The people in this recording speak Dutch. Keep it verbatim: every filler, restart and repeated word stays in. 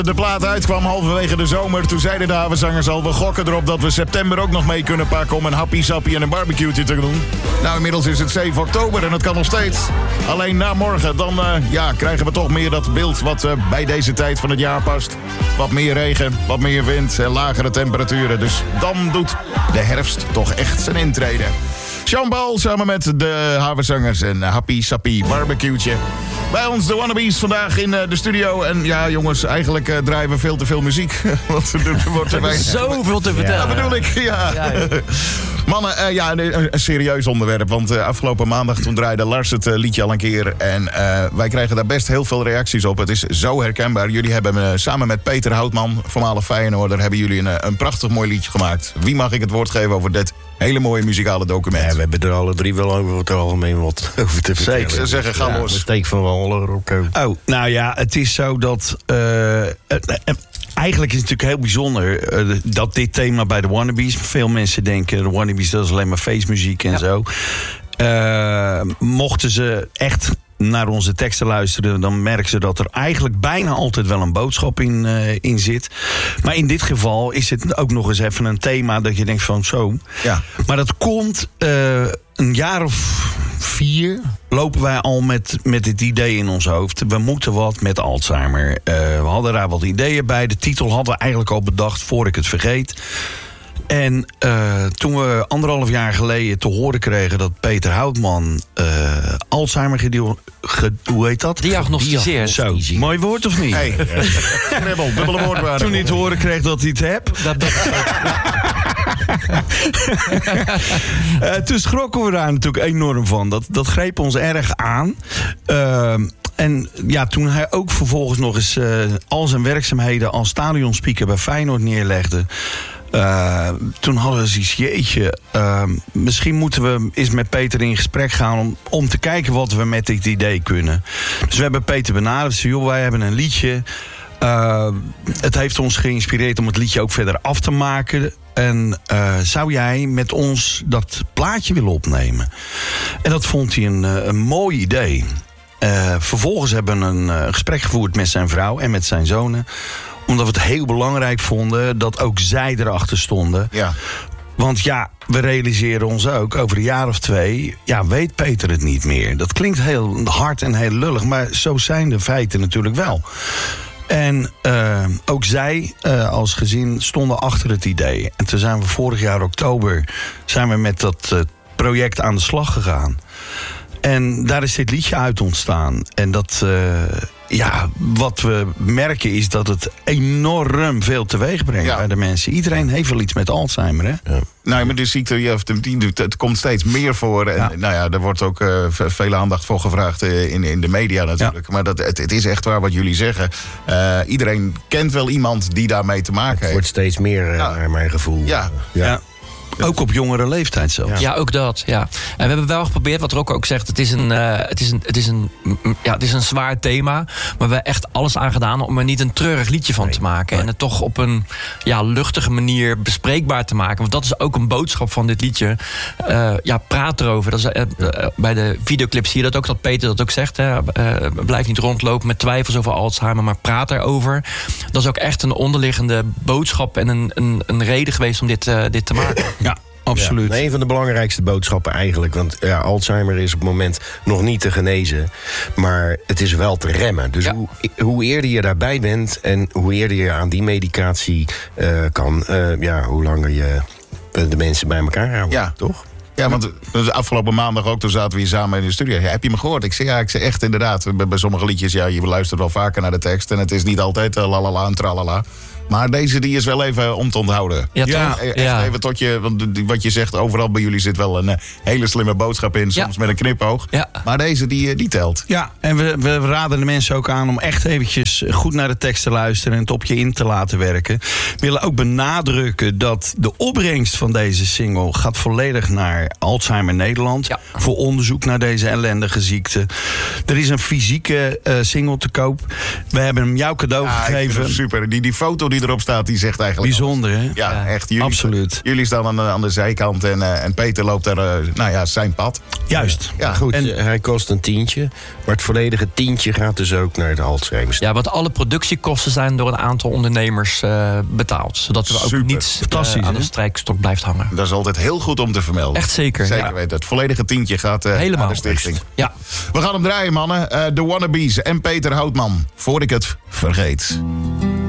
de plaat uitkwam halverwege de zomer, toen zeiden de havenzangers al, we gokken erop dat we september ook nog mee kunnen pakken om een happy sappie en een barbecue te doen. Nou, inmiddels is het zeven oktober en dat kan nog steeds. Alleen na morgen, dan uh, ja, krijgen we toch meer dat beeld wat uh, bij deze tijd van het jaar past. Wat meer regen, wat meer wind en lagere temperaturen. Dus dan doet de herfst toch echt zijn intrede. Sean Paul samen met de havenzangers en happy sappie barbecue'tje. Bij ons de Wannabes vandaag in de studio. En ja, jongens, eigenlijk uh, draaien we veel te veel muziek. Want er wordt er weinig... Zoveel te vertellen. Ja, dat bedoel ik, ja. ja, ja. Mannen, uh, ja, een, een serieus onderwerp. Want uh, afgelopen maandag toen draaide Lars het uh, liedje al een keer. En uh, wij krijgen daar best heel veel reacties op. Het is zo herkenbaar. Jullie hebben uh, samen met Peter Houtman, voormalig Feyenoorder, hebben jullie een, een prachtig mooi liedje gemaakt. Wie mag ik het woord geven over dit hele mooie muzikale document? Ja, we hebben er alle drie wel over het algemeen wat over te vertellen. Zeker, ze zeggen, ga ja, los. Steek van wel erop. Oh, nou ja, het is zo dat... Uh, uh, uh, Eigenlijk is het natuurlijk heel bijzonder uh, dat dit thema bij de Wannabes... Veel mensen denken, de Wannabes, dat is alleen maar feestmuziek en ja. zo. Uh, mochten ze echt naar onze teksten luisteren, dan merken ze dat er eigenlijk bijna altijd wel een boodschap in, uh, in zit. Maar in dit geval is het ook nog eens even een thema dat je denkt van zo. Ja. Maar dat komt uh, een jaar of vier lopen wij al met, met dit idee in ons hoofd. We moeten wat met Alzheimer. Uh, we hadden daar wat ideeën bij. De titel hadden we eigenlijk al bedacht voor ik het vergeet. En uh, toen we anderhalf jaar geleden te horen kregen dat Peter Houtman uh, Alzheimer gedio- ge- hoe heet dat? Diagnosticeerd. Zo, mooi woord of niet? Hey, kribbel, dubbele woordwaarde. Toen hij te horen kreeg dat hij het hebt. Dat, dat uh, toen schrokken we daar natuurlijk enorm van. Dat, dat greep ons erg aan. Uh, En ja, toen hij ook vervolgens nog eens uh, al zijn werkzaamheden als stadionspeaker bij Feyenoord neerlegde. Uh, toen hadden we zoiets, jeetje, uh, misschien moeten we eens met Peter in gesprek gaan om, om te kijken wat we met dit idee kunnen. Dus we hebben Peter benaderd. Zei, joh, wij hebben een liedje. Uh, het heeft ons geïnspireerd om het liedje ook verder af te maken. En uh, zou jij met ons dat plaatje willen opnemen? En dat vond hij een, een mooi idee. Uh, vervolgens hebben we een uh, gesprek gevoerd met zijn vrouw en met zijn zonen. Omdat we het heel belangrijk vonden dat ook zij erachter stonden. Ja. Want ja, we realiseren ons ook, over een jaar of twee, ja, weet Peter het niet meer. Dat klinkt heel hard en heel lullig, maar zo zijn de feiten natuurlijk wel. En uh, ook zij uh, als gezin stonden achter het idee. En toen zijn we vorig jaar oktober zijn we met dat uh, project aan de slag gegaan. En daar is dit liedje uit ontstaan. En dat, uh, ja, wat we merken is dat het enorm veel teweeg brengt ja. bij de mensen. Iedereen heeft wel iets met Alzheimer, hè? Ja. Nou, maar de ziekte, ja, het komt steeds meer voor. En ja. nou ja, er wordt ook uh, veel aandacht voor gevraagd uh, in, in de media natuurlijk. Ja. Maar dat, het, het is echt waar wat jullie zeggen. Uh, iedereen kent wel iemand die daarmee te maken heeft. Het wordt steeds meer, uh, ja. naar mijn gevoel. Ja, ja. ja. Ook op jongere leeftijd zelfs. Ja, ook dat. Ja. En we hebben wel geprobeerd, wat Rocco ook zegt, het is een, uh, het is een, het is een, ja, het is een zwaar thema. Maar we hebben echt alles aan gedaan om er niet een treurig liedje van nee, te maken. Nee. En het toch op een ja, luchtige manier bespreekbaar te maken. Want dat is ook een boodschap van dit liedje. Uh, ja, praat erover. Dat is, uh, uh, bij de videoclip zie je dat ook, dat Peter dat ook zegt. Hè. Uh, blijf niet rondlopen met twijfels over Alzheimer, maar praat erover. Dat is ook echt een onderliggende boodschap en een, een, een reden geweest om dit, uh, dit te maken. Ja, absoluut. Ja, een van de belangrijkste boodschappen eigenlijk. Want ja, Alzheimer is op het moment nog niet te genezen. Maar het is wel te remmen. Dus ja. hoe, hoe eerder je daarbij bent en hoe eerder je aan die medicatie uh, kan, uh, ja, hoe langer je de mensen bij elkaar houden. Ja, toch? Ja, want de afgelopen maandag ook, toen zaten we hier samen in de studio. Ja, heb je me gehoord? Ik zei, ja, ik zei echt inderdaad. Bij, bij sommige liedjes, ja, je luistert wel vaker naar de tekst. En het is niet altijd uh, lalala en tralala. Maar deze die is wel even om te onthouden. Ja, ja, echt ja. Even tot je, want wat je zegt, overal bij jullie zit wel een uh, hele slimme boodschap in. Soms ja. met een knipoog. Ja. Maar deze die, die telt. Ja, en we, we raden de mensen ook aan om echt eventjes goed naar de tekst te luisteren en het op je in te laten werken. We willen ook benadrukken dat de opbrengst van deze single gaat volledig naar Alzheimer Nederland. Ja. Voor onderzoek naar deze ellendige ziekte. Er is een fysieke uh, single te koop. We hebben hem jou cadeau ja, gegeven. Super. Die, die foto die die erop staat, die zegt eigenlijk... Bijzonder, hè? Ja, Ja, echt. Jullie, absoluut. Jullie staan aan de, aan de zijkant en, uh, en Peter loopt daar, uh, nou ja, zijn pad. Juist. Ja, Goed, En- en, hij kost een tientje. Maar het volledige tientje gaat dus ook naar de Alzheimer. Ja, want alle productiekosten zijn door een aantal ondernemers uh, betaald. Zodat er ook Super. niets uh, Fantastisch, aan de hè? strijkstok blijft hangen. Dat is altijd heel goed om te vermelden. Echt zeker. Zeker ja. weten. Het volledige tientje gaat uh, Helemaal. naar de stichting. Ja. We gaan hem draaien, mannen. Uh, de Wannabes en Peter Houtman. Voor ik het vergeet.